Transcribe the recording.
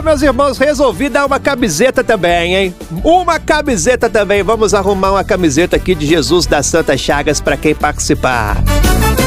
meus irmãos, resolvi dar uma camiseta também, hein? Uma camiseta também. Vamos arrumar uma camiseta aqui de Jesus das Santas Chagas para quem participar.